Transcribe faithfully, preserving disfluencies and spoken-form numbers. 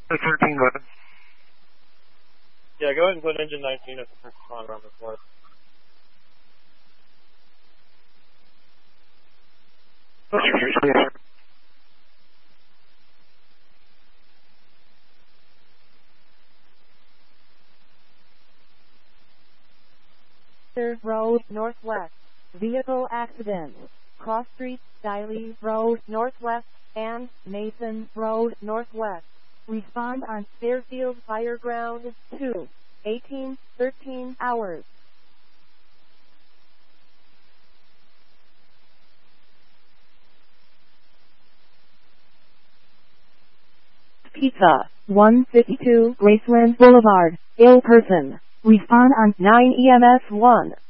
thirteen, go ahead. Yeah, go ahead and put engine nineteen as the first responder on the floor. Road Northwest. Vehicle accident. Cross Street, Diley Road Northwest, and Mason Road Northwest. Respond on Fairfield Fireground two, eighteen thirteen hours. Pizza, one fifty-two Graceland Boulevard, ill person. Respond on nine E M S one.